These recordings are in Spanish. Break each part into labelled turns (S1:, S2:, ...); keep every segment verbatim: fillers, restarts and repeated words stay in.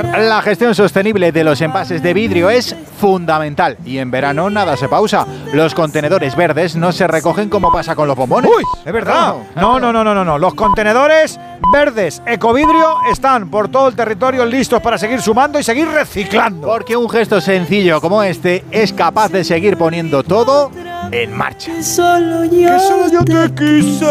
S1: La gestión sostenible de los envases de vidrio es fundamental y en verano nada se pausa. Los contenedores verdes no se recogen como pasa con los bombones.
S2: ¡Uy! Es verdad. No, no, no, no, no, no. Los contenedores verdes Ecovidrio están por todo el territorio listos para seguir sumando y seguir reciclando.
S1: Porque un gesto sencillo como este es capaz de seguir poniendo todo en marcha.
S3: Que solo yo,
S2: que solo yo te quise.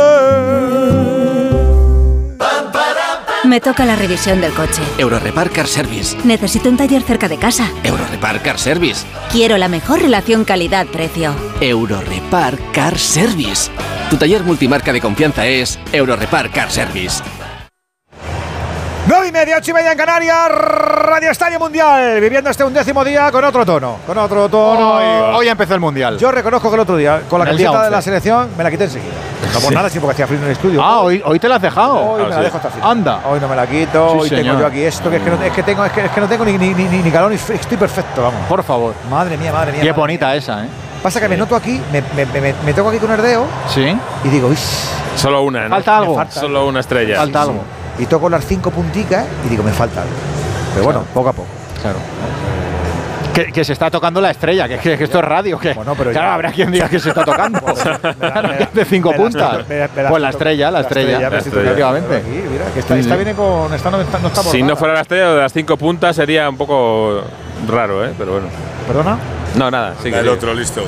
S4: Me toca la revisión del coche.
S5: Eurorepar Car Service.
S4: Necesito un taller cerca de casa.
S5: Eurorepar Car Service.
S4: Quiero la mejor relación calidad-precio.
S5: Eurorepar Car Service. Tu taller multimarca de confianza es Eurorepar Car Service.
S2: Nueve y media, ocho y media en Canarias, Radio Estadio Mundial, viviendo este undécimo día con otro tono, con otro tono.
S1: Hoy, hoy empezó el Mundial.
S2: Yo reconozco que el otro día, con la
S1: En el
S2: camiseta
S1: día
S2: de la
S1: once.
S2: selección, me la quité enseguida. No por
S1: Sí.
S2: nada, sí, porque hacía frío en el estudio.
S1: Ah, hoy, hoy te la has dejado.
S2: Hoy
S6: Ah,
S2: me la
S6: sí.
S2: dejo hasta el final.
S1: Anda.
S2: Hoy no me la quito,
S1: Sí,
S2: hoy
S1: señor.
S2: tengo yo aquí esto, que es que no, es que tengo, es que, es que no tengo ni, ni, ni, ni calor ni frío, estoy perfecto, vamos.
S1: Por favor.
S2: Madre mía, madre mía.
S1: Qué
S2: madre
S1: bonita
S2: mía.
S1: esa, ¿eh?
S2: Pasa que me noto aquí, me, me, me, me toco aquí con el dedo
S1: Sí.
S2: y digo, uy,
S6: Solo una, ¿no?
S1: Falta algo.
S2: Me falta.
S6: Solo una estrella.
S1: Falta algo.
S2: y toco las cinco punticas y digo, me falta algo. Pero bueno, poco a poco.
S1: Claro. Que, que se está tocando la estrella, que, que, que esto es radio. Que,
S2: Bueno, pero
S1: claro,
S2: ya-
S1: habrá quien diga que se está tocando. Claro, que hace cinco
S2: Me la-
S1: puntas.
S2: me la- me la-
S1: Pues la estrella, la estrella.
S2: me estoy
S6: estrella.
S2: tocando.
S1: Efectivamente.
S2: Aquí, mira, que esta,
S1: Sí,
S2: esta
S1: sí.
S2: viene con. Esta no está, no está
S6: Si
S2: bordada.
S6: no fuera la estrella de las cinco puntas sería un poco raro, ¿eh? Pero bueno.
S2: ¿Perdona?
S6: No, nada. Sí, que
S7: El
S6: sí.
S7: otro, listo.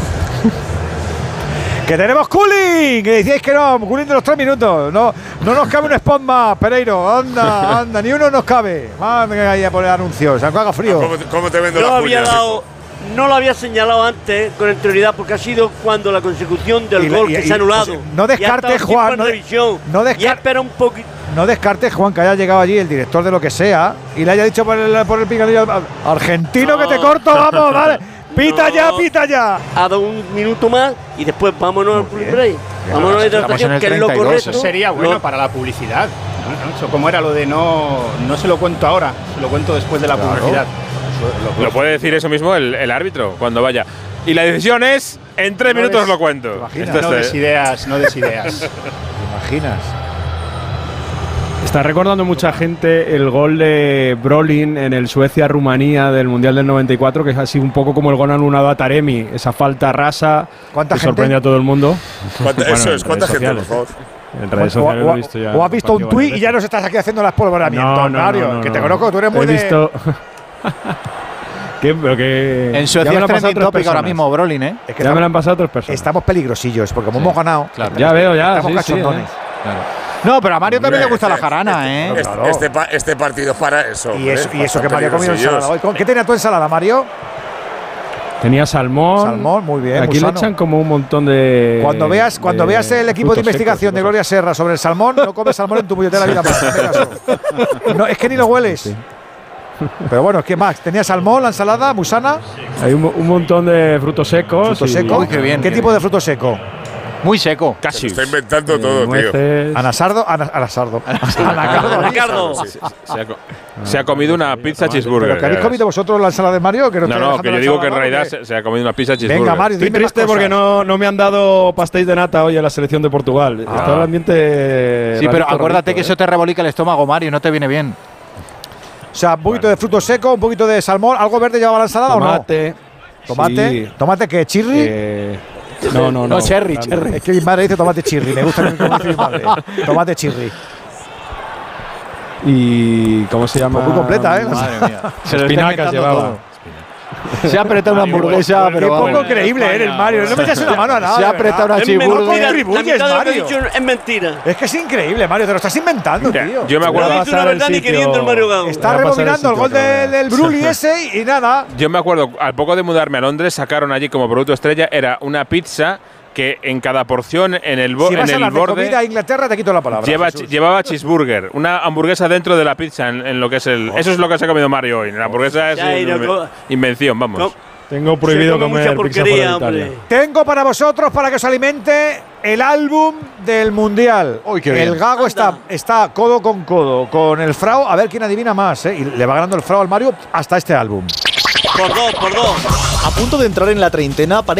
S2: ¡Que tenemos cooling! Que decíais que no, cooling de los tres minutos. No, no nos cabe un spot más, Pereiro. Anda, anda, ni uno nos cabe. Madre ahí a poner anuncios, aunque haga frío.
S7: ¿Cómo, te- cómo te vendo
S8: No
S7: las
S8: había
S7: cuñas,
S8: dado,
S7: hijo?
S8: no lo había señalado antes con anterioridad porque ha sido cuando la consecución del
S2: Y la-
S8: gol
S2: y-
S8: que
S2: y-
S8: se ha anulado.
S2: pues, no
S8: Y ha
S2: descartes,
S8: estado
S2: Juan,
S8: tiempo en
S2: no de-
S8: revisión.
S2: no descar-
S8: Ya espera un poquito.
S2: No descartes, Juan, que haya llegado allí el director de lo que sea y le haya dicho por el, por el picanillo al- argentino
S8: No.
S2: que te corto, vamos, vale. Pita
S8: No.
S2: ya, pita ya.
S8: Ha dado un minuto más y después vámonos al
S2: Muy bien.
S8: break. Vámonos a la
S1: Estamos en
S8: hidratación,
S1: el
S8: que es lo
S1: treinta y dos.
S8: correcto.
S9: Eso sería bueno
S8: Lo-
S9: para la publicidad. ¿no? Eso, ¿cómo era lo de no, no se lo cuento ahora, se lo cuento después de la
S2: Claro.
S9: publicidad?
S6: Lo puede decir eso mismo el, el árbitro cuando vaya. Y la decisión es, en tres
S9: No
S6: minutos
S9: des-
S6: lo cuento.
S2: imaginas?
S6: Esto
S9: No
S6: es-
S9: des ideas, no des ideas.
S2: ¿Te imaginas?
S10: Está recordando mucha gente el gol de Brolin en el Suecia-Rumanía del Mundial del noventa y cuatro, que es así un poco como el gol anulado a Taremi, esa falta rasa
S2: ¿Cuánta
S10: que
S2: gente?
S10: sorprende a todo el mundo.
S7: ¿Cuánta-
S10: Bueno,
S7: eso
S10: en
S7: es, ¿cuánta
S10: redes
S7: gente, por
S10: sociales.
S7: favor?
S10: En redes
S2: O-
S10: sociales
S2: o,
S10: lo he visto ya.
S2: o has visto un
S10: compartido
S2: tuit
S10: varias
S2: y ya
S10: veces.
S2: nos estás aquí haciendo las polvoramientos,
S10: No, no,
S2: Mario.
S10: no, no,
S2: que te
S10: no.
S2: conozco, tú eres muy
S10: He
S2: de-
S10: visto. ¿Qué? Pero que
S1: En
S10: ya
S1: Suecia
S10: me
S1: es
S10: lo han pasado
S1: trending
S10: otras
S1: topic ahora
S10: personas.
S1: mismo, Brolin, ¿eh?
S2: Es que
S10: Ya me lo
S2: estamos,
S10: han pasado otras personas.
S2: estamos peligrosillos, porque como hemos ganado,
S1: Claro.
S10: Ya veo, ya.
S2: estamos
S10: sí, sí,
S2: cachondones.
S10: eh.
S1: Claro. No, pero a Mario también
S7: Hombre,
S1: le gusta la
S7: este-
S1: jarana, ¿eh?
S7: Este,
S2: Claro.
S7: este pa- este partido es para eso.
S2: y
S7: hombre,
S2: eso, y
S7: para
S2: eso que
S7: estar
S2: Mario ha comido
S7: peligrosillos.
S2: ensalada hoy. ¿Con- ¿Qué tenía tu ensalada, Mario?
S10: Tenía salmón.
S2: Salmón, muy bien,
S10: Aquí
S2: muy
S10: le
S2: sano.
S10: echan como un montón de.
S2: Cuando veas, cuando
S10: de
S2: veas el equipo de
S10: frutos
S2: investigación
S10: secos,
S2: de Gloria Serra sobre el salmón, no comes salmón en tu puñetera vida más. hazme caso. No, es que ni lo hueles. Pero bueno, ¿qué más? Tenía salmón, la ensalada, musana,
S10: Hay un, un montón de frutos secos.
S2: fruto
S10: y-
S2: seco.
S1: Uy, qué bien,
S2: ¿Qué
S1: qué
S2: tipo de fruto seco?
S1: Muy seco.
S7: Se
S6: Cashews.
S7: está inventando
S10: eh,
S7: todo, tío.
S10: nueces.
S2: Anasardo, ana- anasardo. Anacardo.
S8: Anacardo.
S6: Se ha, co- se ha comido una pizza cheeseburger.
S2: ¿Pero que habéis comido vosotros la ensalada de Mario? Que no,
S6: No,
S2: estoy
S6: no,
S2: dejando
S6: que
S2: la
S6: yo digo que en
S2: ensalada,
S6: realidad
S2: ¿o qué?
S6: se, se ha comido una pizza cheeseburger.
S2: Venga, Mario,
S10: Estoy
S2: dime más
S10: triste porque
S2: cosas.
S10: no, no me han dado pastéis de nata hoy en la selección de Portugal.
S2: Ah.
S10: Está el ambiente.
S1: Sí, pero
S10: rarito,
S1: acuérdate
S10: rarito,
S1: que
S10: ¿eh?
S1: eso te rebolica el estómago, Mario, no te viene bien.
S2: O sea, un poquito de fruto seco, un poquito de salmón. ¿Algo verde llevaba la ensalada
S10: Tomate.
S2: o no? Tomate.
S10: Sí.
S2: ¿Tomate qué? ¿Chirri?
S10: Eh, no, no, no.
S1: No, cherry,
S10: Claro.
S1: cherry.
S2: Es que mi madre dice tomate chirri. Me gusta como dice mi madre. Tomate chirri.
S10: Y. ¿Cómo se llama?
S2: Pues muy completa, ¿eh?
S1: Madre mía. Se lo está
S10: Espinacas
S1: inventando
S10: llevaba.
S1: todo. Se ha apretado una hamburguesa,
S2: Qué
S1: pero
S2: poco
S1: vamos.
S2: creíble eres, Mario. No me echas una mano a nada.
S1: Se ha
S2: de
S1: apretado
S2: verdad.
S1: una
S8: Es
S1: cheeseburger.
S8: mentira, la
S2: contribuyes,
S8: mitad de lo que he
S2: Mario.
S8: dicho es mentira.
S2: Es que es increíble, Mario. Te lo estás inventando,
S6: Mira,
S2: tío.
S6: yo me
S8: No
S6: acuerdo.
S8: ha dicho una
S10: pasar el
S8: verdad ni
S10: sitio.
S8: queriendo el Mario Gago.
S2: Está
S10: Voy a pasar el
S2: rebobinando el
S10: sitio
S2: gol
S10: otra
S2: del,
S10: vez.
S2: del Bruli ese y nada.
S6: Yo me acuerdo, al poco de mudarme a Londres, sacaron allí como producto estrella, era una pizza que en cada porción, en el, bo-
S2: Si vas
S6: en
S2: a
S6: el
S2: hablar de
S6: borde,
S2: comida a Inglaterra, te quito la palabra.
S6: lleva,
S2: Jesús.
S6: llevaba cheeseburger, una hamburguesa dentro de la pizza, en, en lo que es el… Eso es lo que se ha comido Mario hoy. La hamburguesa es
S8: Ya, y
S6: in-
S8: no-
S6: invención, vamos.
S8: No,
S10: Tengo prohibido
S8: se come
S10: comer
S8: mucha
S10: pizza
S8: porquería,
S10: fuera de
S8: hombre.
S10: Italia.
S2: Tengo para vosotros, para que os alimente, el álbum del Mundial.
S1: Uy, qué bien.
S2: El Gago está, está codo con codo con el Frau. A ver quién adivina más, ¿eh? Y le va ganando el Frau al Mario hasta este álbum.
S8: Por dos, por dos.
S11: A punto de entrar en la treintena,